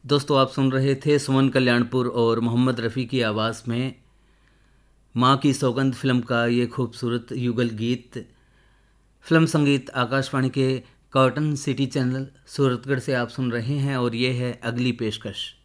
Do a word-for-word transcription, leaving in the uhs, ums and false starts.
दोस्तों आप सुन रहे थे सुमन कल्याणपुर और मोहम्मद रफ़ी की आवाज़ में माँ की सौगंध फिल्म का ये खूबसूरत युगल गीत। फिल्म संगीत आकाशवाणी के कॉटन सिटी चैनल सूरतगढ़ से आप सुन रहे हैं और ये है अगली पेशकश।